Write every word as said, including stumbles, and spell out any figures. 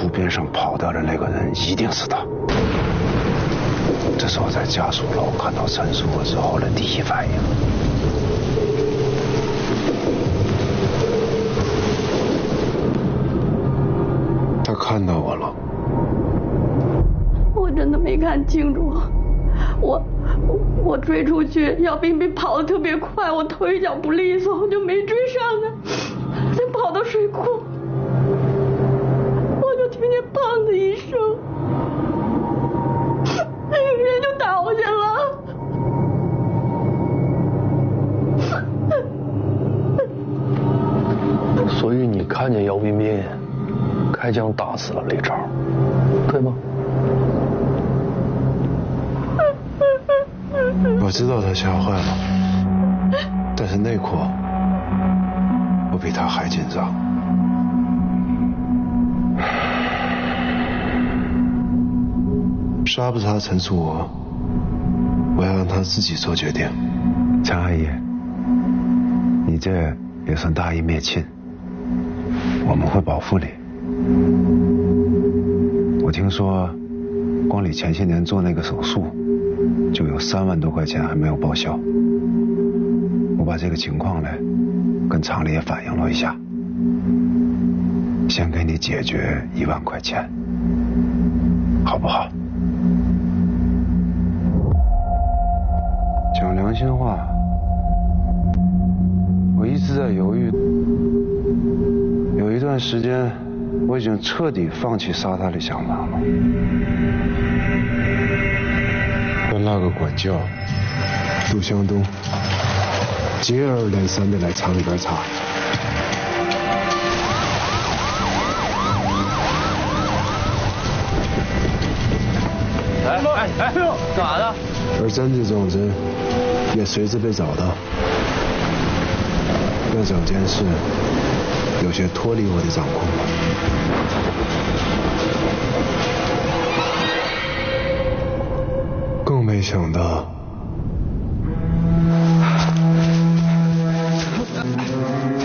湖边上跑掉的那个人一定是他。这是我在家属楼看到陈淑娥之后的第一反应。他看到我了。 我真的没看清楚，我我我追出去，姚冰冰跑得特别快，我腿脚不利索，我就没追上他，才跑到水库，我就听见砰的一声，那个人就倒下了。 所以你看见姚冰冰开枪打死了雷超，对吗？ 我知道他吓坏了，但是那刻我比他还紧张。杀不杀陈淑娥，我要让他自己做决定。陈阿姨，你这也算大义灭亲，我们会保护你。我听说，光你前些年做那个手术，就有三万多块钱还没有报销。我把这个情况呢，跟厂里也反映了一下，先给你解决一万块钱，好不好？讲良心话，我一直在犹豫，有一段时间我已经彻底放弃杀他的想法了。跟那个管教杜向东接二连三的来厂里边查， 哎哎哎，干嘛呢？ 而真这种人也随之被找到，让整件事有些脱离我的掌控了。更没想到